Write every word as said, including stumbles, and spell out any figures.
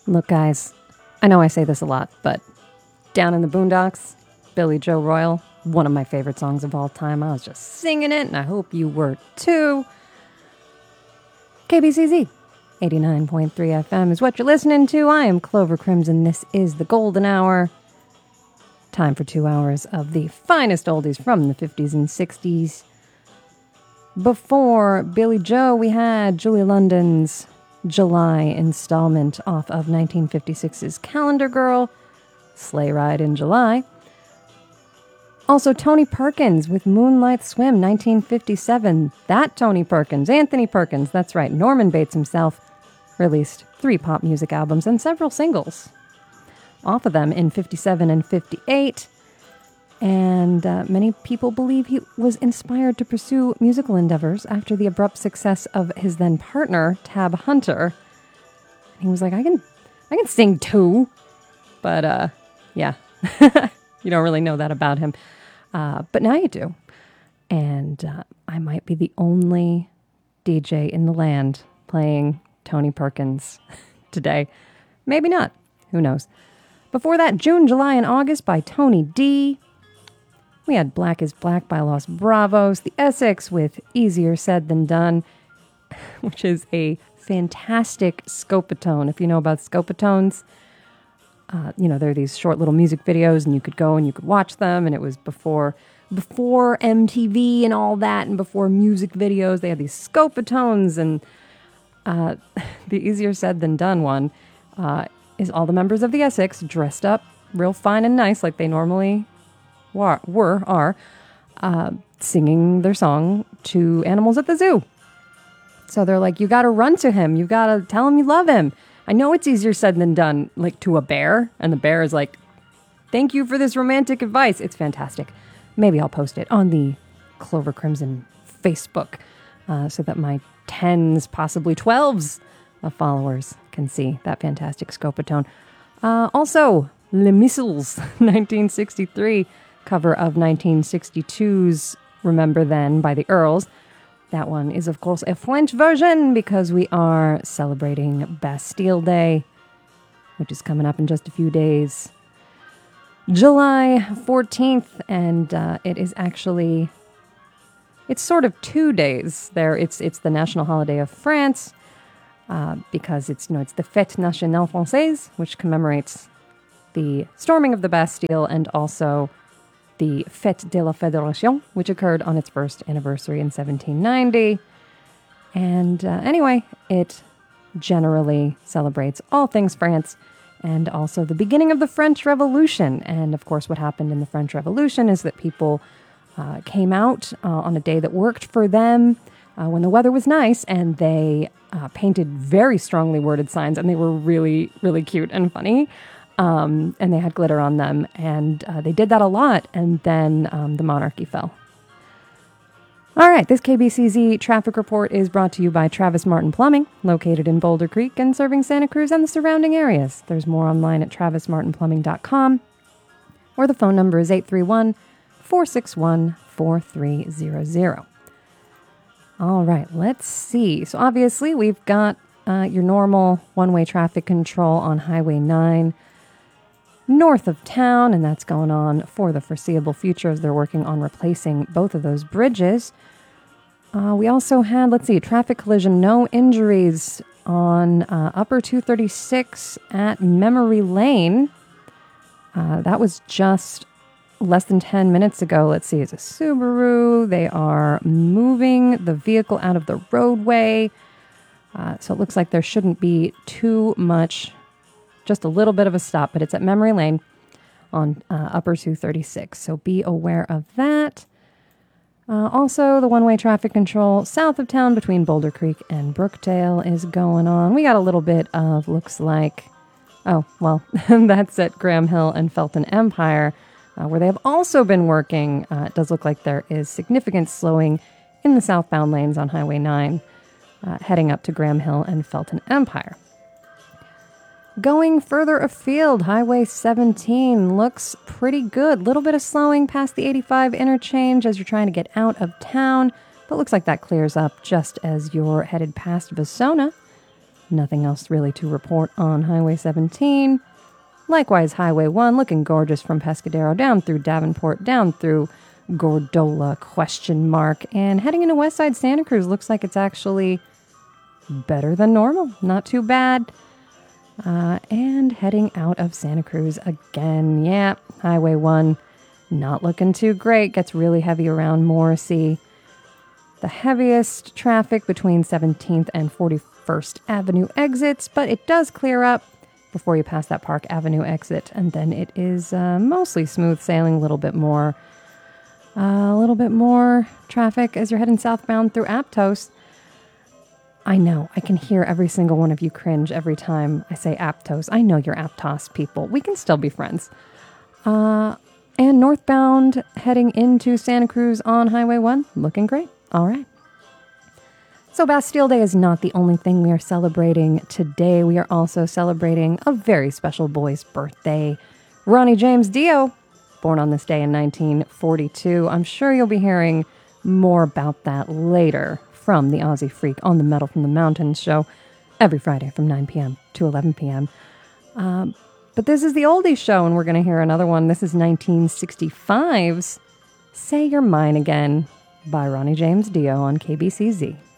Look, guys, I know I say this a lot, but Down in the Boondocks, Billy Joe Royal, one of my favorite songs of all time. I was just singing it, and I hope you were too. K B C Z, eighty-nine point three F M is what you're listening to. I am Clover Crimson. This is the Golden Hour. Time for two hours of the finest oldies from the fifties and sixties. Before Billy Joe, we had Julie London's July installment off of nineteen fifty-six's Calendar Girl, Sleigh Ride in July. Also, Tony Perkins with Moonlight Swim, nineteen fifty-seven. That Tony Perkins, Anthony Perkins, that's right, Norman Bates himself, released three pop music albums and several singles off of them in fifty-seven and fifty-eight. And uh, many people believe he was inspired to pursue musical endeavors after the abrupt success of his then partner, Tab Hunter. He was like, I can, I can sing too. But uh, yeah, you don't really know that about him. Uh, but now you do. And uh, I might be the only D J in the land playing Tony Perkins today. Maybe not. Who knows? Before that, June, July, and August by Tony D. We had Black is Black by Los Bravos, the Essex with Easier Said Than Done, which is a fantastic scopatone. If you know about scopatones, uh, you know, there are these short little music videos and you could go and you could watch them, and it was before before M T V and all that, and before music videos. They had these scopatones, and uh, the Easier Said Than Done one uh, is all the members of the Essex dressed up real fine and nice like they normally were, were are, uh, singing their song to animals at the zoo. So they're like, you got to run to him. You got to tell him you love him. I know it's easier said than done, like to a bear. And the bear is like, thank you for this romantic advice. It's fantastic. Maybe I'll post it on the Clover Crimson Facebook uh, so that my tens, possibly twelves of followers can see that fantastic scopatone. Uh, also, Les Missiles, nineteen sixty-three, cover of nineteen sixty-two's Remember Then by the Earls. That one is, of course, a French version because we are celebrating Bastille Day, which is coming up in just a few days. July fourteenth, and uh, it is actually, it's sort of two days there. It's it's the national holiday of France uh, because it's, you know, it's the Fête Nationale Française, which commemorates the storming of the Bastille, and also the Fête de la Fédération, which occurred on its first anniversary in seventeen ninety. And uh, anyway, it generally celebrates all things France and also the beginning of the French Revolution. And of course, what happened in the French Revolution is that people uh, came out uh, on a day that worked for them uh, when the weather was nice, and they uh, painted very strongly worded signs, and they were really, really cute and funny. Um, and they had glitter on them, and uh, they did that a lot, and then um, the monarchy fell. All right, this K B C Z traffic report is brought to you by Travis Martin Plumbing, located in Boulder Creek and serving Santa Cruz and the surrounding areas. There's more online at travis martin plumbing dot com, or the phone number is eight three one, four six one, four three zero zero. All right, let's see. So obviously, we've got uh, your normal one-way traffic control on Highway nine, north of town, and that's going on for the foreseeable future as they're working on replacing both of those bridges. Uh, we also had, let's see, traffic collision, no injuries on uh, Upper two thirty-six at Memory Lane. Uh, that was just less than ten minutes ago. Let's see, it's a Subaru. They are moving the vehicle out of the roadway. Uh, so it looks like there shouldn't be too much, just a little bit of a stop, but it's at Memory Lane on uh, Upper two thirty-six. So be aware of that. Uh, also, the one-way traffic control south of town between Boulder Creek and Brookdale is going on. We got a little bit of, looks like, oh, well, that's at Graham Hill and Felton Empire, uh, where they have also been working. Uh, it does look like there is significant slowing in the southbound lanes on Highway nine, uh, heading up to Graham Hill and Felton Empire. Going further afield, Highway seventeen looks pretty good. Little bit of slowing past the eighty-five interchange as you're trying to get out of town, but looks like that clears up just as you're headed past Vasona. Nothing else really to report on Highway seventeen. Likewise, Highway one looking gorgeous from Pescadero down through Davenport, down through Gordola, question mark. And heading into Westside Santa Cruz looks like it's actually better than normal. Not too bad. Uh, and heading out of Santa Cruz again. Yeah, Highway one not looking too great. Gets really heavy around Morrissey. The heaviest traffic between seventeenth and forty-first Avenue exits, but it does clear up before you pass that Park Avenue exit, and then it is uh, mostly smooth sailing, a little bit more, uh, a little bit more traffic as you're heading southbound through Aptos. I know, I can hear every single one of you cringe every time I say Aptos. I know you're Aptos people. We can still be friends. Uh, and northbound heading into Santa Cruz on Highway one, looking great. All right. So Bastille Day is not the only thing we are celebrating today. We are also celebrating a very special boy's birthday. Ronnie James Dio, born on this day in nineteen forty-two. I'm sure you'll be hearing more about that later from the Aussie Freak on the Metal from the Mountains show every Friday from nine p.m. to eleven p.m. Um, but this is the oldies show, and we're going to hear another one. This is nineteen sixty-five's Say You're Mine Again by Ronnie James Dio on K B C Z.